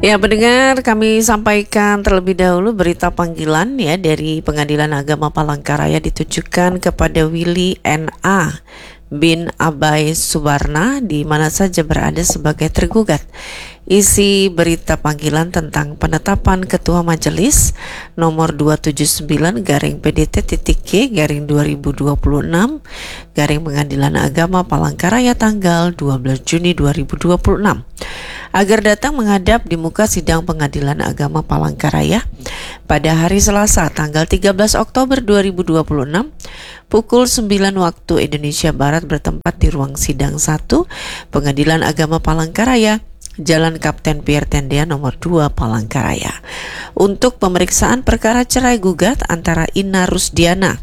Ya, pendengar, kami sampaikan terlebih dahulu berita panggilan ya dari Pengadilan Agama Palangkaraya ditujukan kepada Willy N.A. bin Abai Subarna di mana saja berada sebagai tergugat. Isi berita panggilan tentang penetapan Ketua Majelis nomor 279 garing PDT.G garing 2026 garing Pengadilan Agama Palangkaraya tanggal 12 Juni 2026 agar datang menghadap di muka sidang Pengadilan Agama Palangkaraya pada hari Selasa tanggal 13 Oktober 2026 pukul 9 waktu Indonesia Barat bertempat di ruang sidang 1 Pengadilan Agama Palangkaraya Jalan Kapten Pierre Tendian nomor 2 Palangkaraya untuk pemeriksaan perkara cerai gugat antara Ina Rusdiana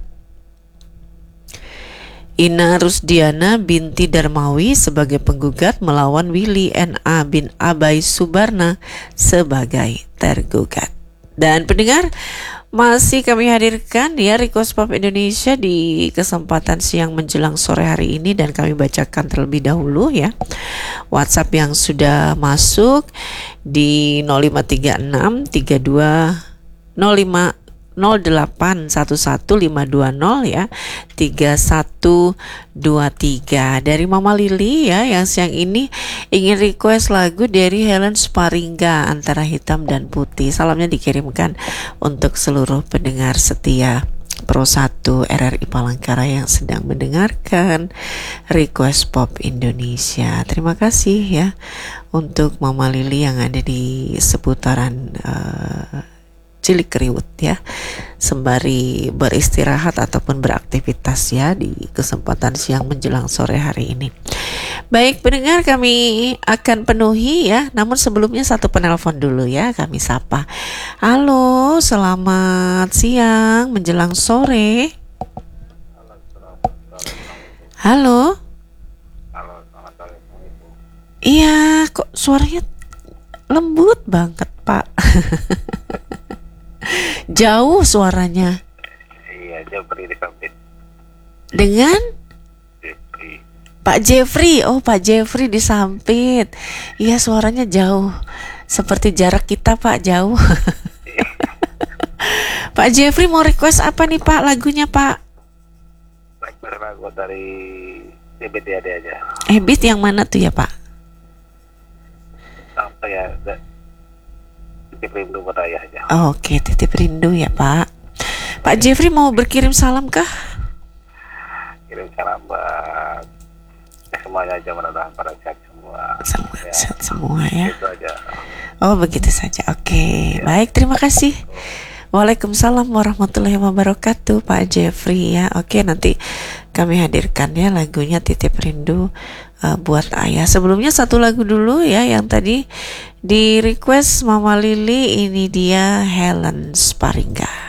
binti Darmawi sebagai penggugat melawan Willy N.A. bin Abai Subarna sebagai tergugat. Dan pendengar, masih kami hadirkan ya Request Pop Indonesia di kesempatan siang menjelang sore hari ini, dan kami bacakan terlebih dahulu ya WhatsApp yang sudah masuk di 0536 32 05 0811520 ya 3123 dari Mama Lili ya, yang siang ini ingin request lagu dari Helen Sparingga Antara Hitam dan Putih. Salamnya dikirimkan untuk seluruh pendengar setia Pro 1 RRI Palangkaraya yang sedang mendengarkan Request Pop Indonesia. Terima kasih ya untuk Mama Lili yang ada di seputaran Cilik Kriwut ya, sembari beristirahat ataupun beraktivitas ya di kesempatan siang menjelang sore hari ini. Baik pendengar, kami akan penuhi ya, namun sebelumnya satu penelpon dulu ya, kami sapa. Halo, selamat siang menjelang sore. Halo. Iya, kok suaranya lembut banget Pak. Jauh suaranya. Iya, Jeffrey di Sampit. Dengan? Jeffrey. Pak Jeffrey. Oh, Pak Jeffrey di Sampit. Iya, suaranya jauh. Seperti jarak kita, Pak, jauh. Pak Jeffrey mau request apa nih, Pak, lagunya, Pak? Lagu dari Ebit ya aja. Ebit yang mana tuh ya, Pak? Apa ya? Titip rindu buat ayah aja. Oke, titip rindu ya Pak. Pak Jeffrey mau berkirim salam kah? Kirim salam buat semuanya aja, mudah-mudahan pada sehat semua. Sehat semua ya. Itu aja. Oh begitu saja. Oke, baik, terima kasih. Waalaikumsalam warahmatullahi wabarakatuh Pak Jeffrey ya. Oke, nanti kami hadirkan ya lagunya Titip Rindu buat ayah. Sebelumnya satu lagu dulu ya yang tadi di request Mama Lili, ini dia Helen Sparingga.